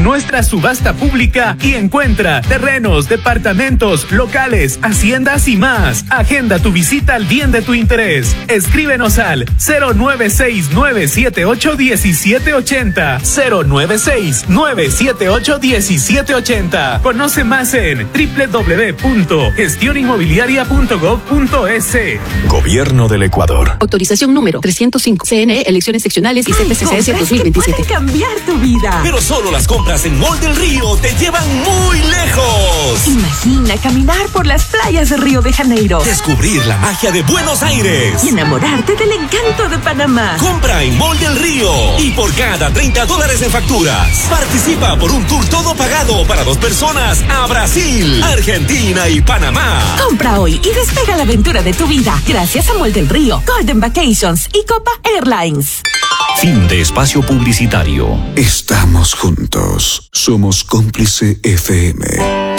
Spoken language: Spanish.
nuestra subasta pública y encuentra terrenos, departamentos, locales, haciendas y más. Agenda tu visita al bien de tu interés. Escríbenos al 096-978-1780. 096-978-1780. Conoce más en www.gestioninmobiliaria.gov.es. Gobierno del Ecuador. Autorización número 305. CNE, elecciones seccionales y CPCCS 2027. Puede cambiar tu vida. Pero solo las compras en Mall del Río te llevan muy lejos. Imagina caminar por las playas de Río de Janeiro. Descubrir la magia de Buenos Aires. Y enamorarte del encanto de Panamá. Compra en Mall del Río. Y por cada $30 en facturas, participa por un tour todo pagado para 2 personas a Brasil, Argentina y Panamá. Compra hoy y despega la aventura de tu vida. Gracias a Mall del Río, Golden Vacations y Copa Airlines. Fin de espacio publicitario. Estamos juntos. Somos Cómplice FM.